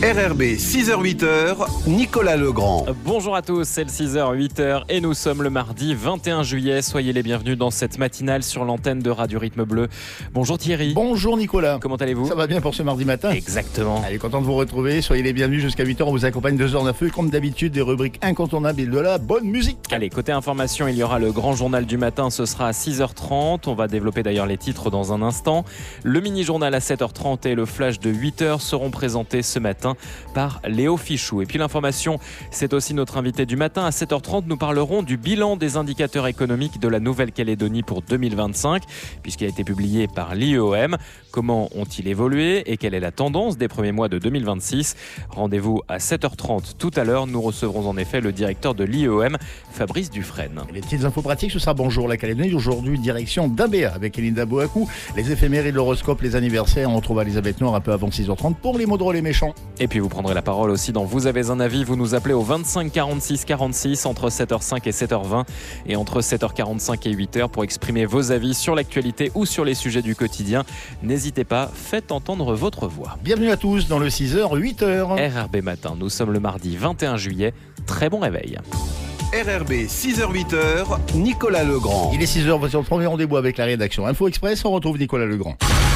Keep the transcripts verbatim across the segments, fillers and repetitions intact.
R R B six heures huit heures, Nicolas Legrand. Bonjour à tous, c'est le six heures huit heures et nous sommes le mardi vingt et un juillet. Soyez les bienvenus dans cette matinale sur l'antenne de Radio Rythme Bleu. Bonjour Thierry. Bonjour Nicolas. Comment allez-vous ? Ça va bien pour ce mardi matin ? Exactement. Allez, content de vous retrouver. Soyez les bienvenus jusqu'à huit heures. On vous accompagne deux heures d'info. Comme d'habitude, des rubriques incontournables et de la bonne musique. Allez, côté information, il y aura le grand journal du matin. Ce sera à six heures trente. On va développer d'ailleurs les titres dans un instant. Le mini-journal à sept heures trente et le flash de huit heures seront présentés ce matin par Léo Fichou. Et puis l'information, c'est aussi notre invité du matin. À sept heures trente, nous parlerons du bilan des indicateurs économiques de la Nouvelle-Calédonie pour deux mille vingt-cinq, puisqu'il a été publié par l'I E O M. Comment ont-ils évolué et quelle est la tendance des premiers mois de deux mille vingt-six ? Rendez-vous à sept heures trente tout à l'heure. Nous recevrons en effet le directeur de l'I E O M, Fabrice Dufresne. Les petites infos pratiques, ce sera Bonjour la Calédonie. Aujourd'hui, direction d'A B A avec Elinda Boakou. Les éphémérides, l'horoscope, les anniversaires. On retrouve Elisabeth Noir un peu avant six heures trente pour les mots drôles et méchants. Et puis vous prendrez la parole aussi dans Vous avez un avis. Vous nous appelez au vingt-cinq quarante-six quarante-six entre sept heures cinq et sept heures vingt et entre sept heures quarante-cinq et huit heures pour exprimer vos avis sur l'actualité ou sur les sujets du quotidien. N'hésitez pas, faites entendre votre voix. Bienvenue à tous dans le six heures huit heures. R R B matin, nous sommes le mardi vingt et un juillet. Très bon réveil. R R B six heures huit heures, Nicolas Legrand. Il est six heures, voici le premier rendez-vous avec la rédaction Info Express. On retrouve Nicolas Legrand.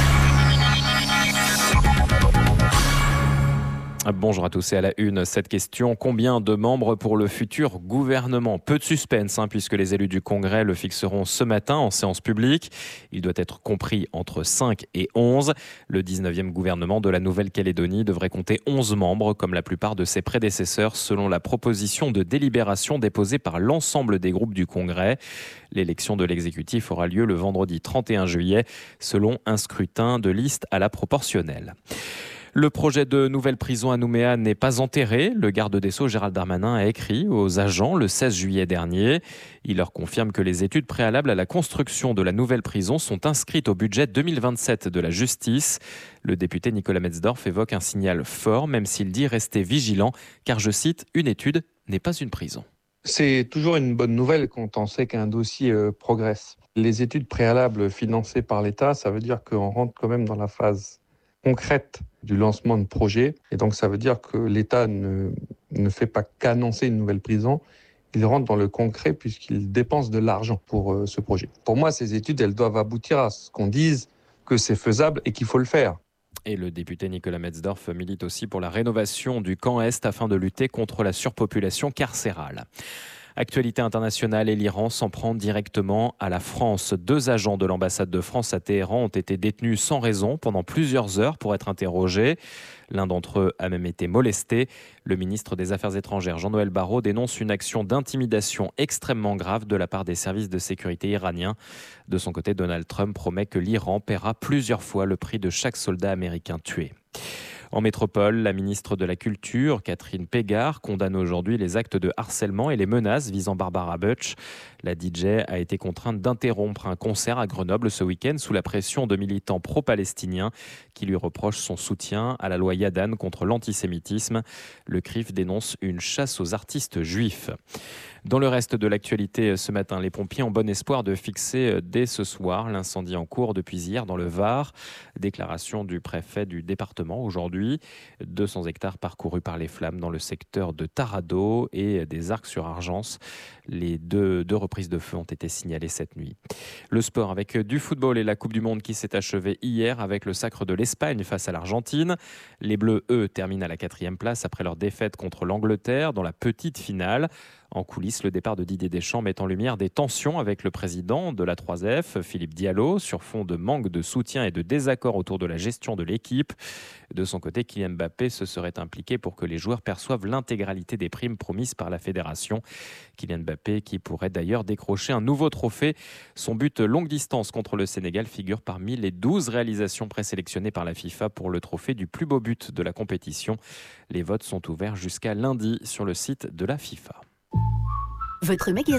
Bonjour à tous et à la une, cette question, combien de membres pour le futur gouvernement ? Peu de suspense hein, puisque les élus du Congrès le fixeront ce matin en séance publique. Il doit être compris entre cinq et onze. Le dix-neuvième gouvernement de la Nouvelle-Calédonie devrait compter onze membres comme la plupart de ses prédécesseurs selon la proposition de délibération déposée par l'ensemble des groupes du Congrès. L'élection de l'exécutif aura lieu le vendredi trente et un juillet selon un scrutin de liste à la proportionnelle. Le projet de nouvelle prison à Nouméa n'est pas enterré. Le garde des Sceaux Gérald Darmanin a écrit aux agents le seize juillet dernier. Il leur confirme que les études préalables à la construction de la nouvelle prison sont inscrites au budget deux mille vingt-sept de la justice. Le député Nicolas Metzdorf évoque un signal fort, même s'il dit rester vigilant, car je cite, une étude n'est pas une prison. C'est toujours une bonne nouvelle quand on sait qu'un dossier euh, progresse. Les études préalables financées par l'État, ça veut dire qu'on rentre quand même dans la phase concrète du lancement de projet. Et donc, ça veut dire que l'État ne, ne fait pas qu'annoncer une nouvelle prison. Il rentre dans le concret puisqu'il dépense de l'argent pour euh, ce projet. Pour moi, ces études, elles doivent aboutir à ce qu'on dise que c'est faisable et qu'il faut le faire. Et le député Nicolas Metzdorf milite aussi pour la rénovation du camp Est afin de lutter contre la surpopulation carcérale. Actualité internationale et l'Iran s'en prend directement à la France. Deux agents de l'ambassade de France à Téhéran ont été détenus sans raison pendant plusieurs heures pour être interrogés. L'un d'entre eux a même été molesté. Le ministre des Affaires étrangères, Jean-Noël Barrot, dénonce une action d'intimidation extrêmement grave de la part des services de sécurité iraniens. De son côté, Donald Trump promet que l'Iran paiera plusieurs fois le prix de chaque soldat américain tué. En métropole, la ministre de la Culture, Catherine Pégard, condamne aujourd'hui les actes de harcèlement et les menaces visant Barbara Butch. La D J a été contrainte d'interrompre un concert à Grenoble ce week-end sous la pression de militants pro-palestiniens qui lui reprochent son soutien à la loi Yadan contre l'antisémitisme. Le C R I F dénonce une chasse aux artistes juifs. Dans le reste de l'actualité ce matin, les pompiers ont bon espoir de fixer dès ce soir l'incendie en cours depuis hier dans le Var. Déclaration du préfet du département aujourd'hui. deux cents hectares parcourus par les flammes dans le secteur de Tarado et des Arcs-sur-Argence. Les deux, deux reprises de feu ont été signalées cette nuit. Le sport avec du football et la Coupe du Monde qui s'est achevée hier avec le sacre de l'Espagne face à l'Argentine. Les Bleus, eux, terminent à la quatrième place après leur défaite contre l'Angleterre dans la petite finale. En coulisses, le départ de Didier Deschamps met en lumière des tensions avec le président de la trois F, Philippe Diallo, sur fond de manque de soutien et de désaccord autour de la gestion de l'équipe. De son côté, Kylian Mbappé se serait impliqué pour que les joueurs perçoivent l'intégralité des primes promises par la fédération. Kylian Mbappé qui pourrait d'ailleurs décrocher un nouveau trophée. Son but longue distance contre le Sénégal figure parmi les douze réalisations présélectionnées par la FIFA pour le trophée du plus beau but de la compétition. Les votes sont ouverts jusqu'à lundi sur le site de la FIFA. Votre magazine